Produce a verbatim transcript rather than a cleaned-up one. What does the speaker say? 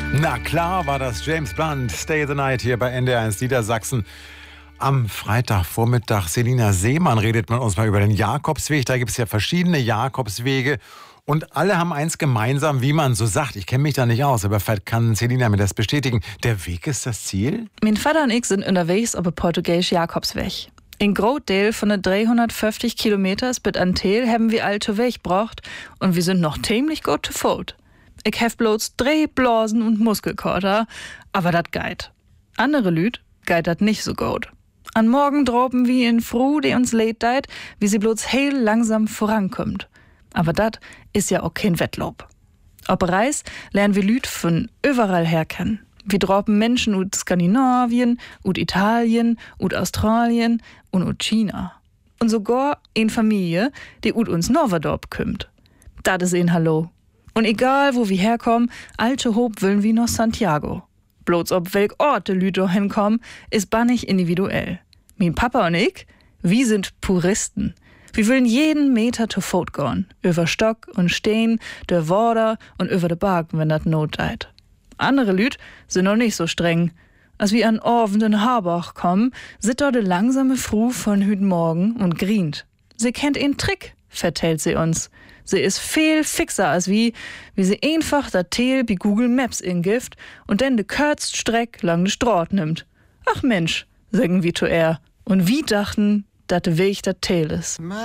Na klar war das James Blunt, Stay the Night hier bei N D R eins Niedersachsen. Am Freitagvormittag, Selina Seemann redet mit uns mal über den Jakobsweg. Da gibt es ja verschiedene Jakobswege und alle haben eins gemeinsam, wie man so sagt. Ich kenne mich da nicht aus, aber vielleicht kann Selina mir das bestätigen. Der Weg ist das Ziel? Mein Vater und ich sind unterwegs auf dem portugiesischen Jakobsweg. In Grootdeel von den dreihundertfünfzig Kilometers bis an Teel haben wir alte Weg gebracht und wir sind noch ziemlich gut zu Fuß. Ich hab bloß Drehblasen und Muskelkater, aber dat geit. Andere Lüd geit dat nicht so gut. An Morgen droben wir in Fru, die uns leid deit, wie sie bloß heel langsam vorankommt. Aber dat is ja auch kein Wettlob. Ob Reis lernen wir Lüd von überall her kennen. Wir droben Menschen ut Skandinavien, ut Italien, ut Australien und ut China. Und sogar in Familie, die ut uns Novadorp kümmt. Dat is ein Hallo. Und egal, wo wir herkommen, alte Hob willen wir nach Santiago. Bloß ob welk Ort de Lüdo hinkommen, ist bannig individuell. Mein Papa und ich, wir sind Puristen. Wir wollen jeden Meter zu Fuß gehen. Über Stock und Stein, der Wader und über de Berg, wenn dat Not deit. Andere Lüd sind noch nicht so streng. Als wir an Orven den Harbach kommen, sit dort de langsame Fru von hüten Morgen und grient. Sie kennt einen Trick, vertellt sie uns. Sie ist viel fixer als wie, wie sie einfach dat Teel bei Google Maps ingift und dann de kürzt Streck lang de Straat nimmt. Ach Mensch, sagen wir zu er. Und wie dachten, dat de Weg dat Teel is.